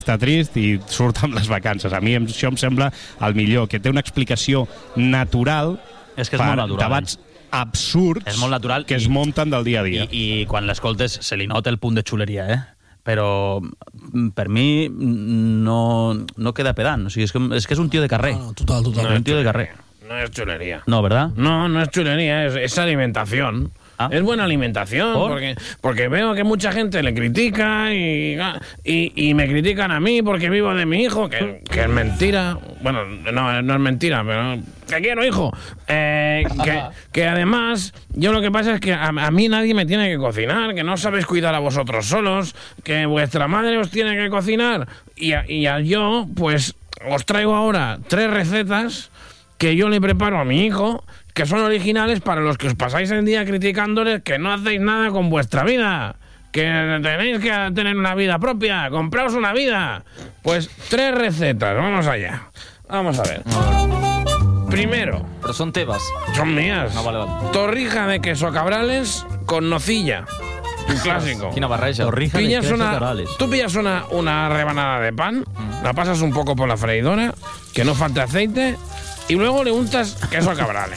està trist i surt amb les vacances. A mi això em sembla el millor, que té una explicació natural és molt natural, debats absurds és molt natural que es munten del dia a dia. I quan l'escoltes se li nota el punt de xuleria, però per mi no queda pedant. O sigui, és que és un tio de carrer. Total. Un tio de carrer. No es chulería. No, ¿verdad? No es chulería, es alimentación. Es buena alimentación, porque veo que mucha gente le critica y me critican a mí porque vivo de mi hijo, que es mentira. Bueno, no es mentira, pero que quiero hijo. Que además, yo lo que pasa es que a mí nadie me tiene que cocinar, que no sabéis cuidar a vosotros solos, que vuestra madre os tiene que cocinar. Y yo, pues, os traigo ahora 3 recetas que yo le preparo a mi hijo, que son originales para los que os pasáis el día criticándoles que no hacéis nada con vuestra vida, que tenéis que tener una vida propia, compraos una vida. Pues 3 recetas, vamos allá. Vamos a ver. Primero. Pero son tebas. Son mías. No, vale. Torrija de queso cabrales con nocilla. Un clásico. Quina barreja. Torrija de queso cabrales. Tú pillas una rebanada de pan, la pasas un poco por la freidora, que no falte aceite, y luego le untas queso cabrales.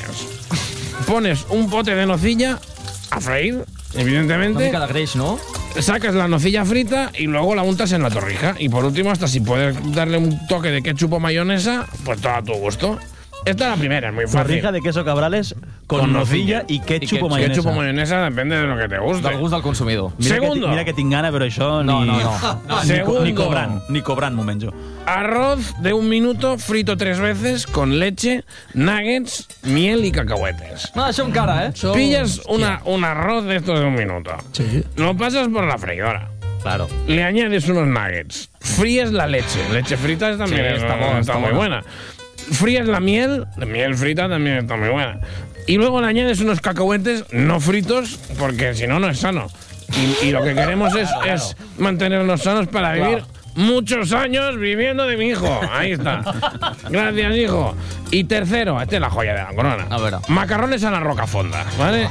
Pones un pote de nocilla a freír, evidentemente. Una mica de greix, ¿no? Sacas la nocilla frita y luego la untas en la torrija. Y por último, hasta si puedes darle un toque de ketchup o mayonesa, pues todo a tu gusto. Esta es la primera, es muy fácil. Torrija de queso cabrales con nocilla i ketchup o mayonesa. Ketchup o mayonesa depende de lo que te guste. Del gust del consumidor. Segundo. Mira que tinc gana, però això Segundo. ni cobrant m'ho menjo. Arroz de 1 minuto frito 3 veces con leche, nuggets, miel y cacahuetes. No, això encara, Pillas un arroz de estos de 1 minuto. Sí. Lo pasas por la freidora. Claro. Le añades unos nuggets. Fríes la leche. Leche frita también está muy buena. Fríes la miel frita también está muy buena. Y luego le añades unos cacahuetes no fritos, porque si no, no es sano. Y lo que queremos es mantenernos sanos para vivir muchos años viviendo de mi hijo. Ahí está. Gracias, hijo. Y tercero, esta es la joya de la corona. A ver. Macarrones a la rocafonda, ¿vale?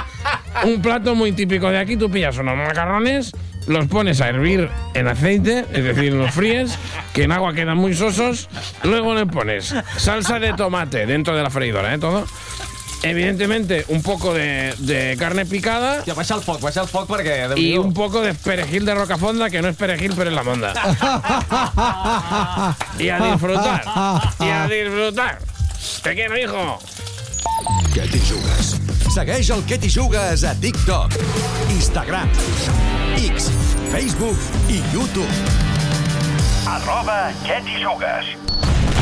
Un plato muy típico de aquí. Tú pillas unos macarrones, los pones a hervir en aceite, es decir, los fríes, que en agua quedan muy sosos. Luego le pones salsa de tomate dentro de la freidora, todo. Evidentemente, un poco de carne picada. Ja, baixa el foc perquè... Y un poco de perejil de rocafonda, que no es perejil, pero es la monda. Y a disfrutar. Y a disfrutar. Te quiero, hijo. Què t'hi jugues? Segueix el Què t'hi jugues a TikTok, Instagram, X, Facebook i YouTube. @Què t'hi jugues.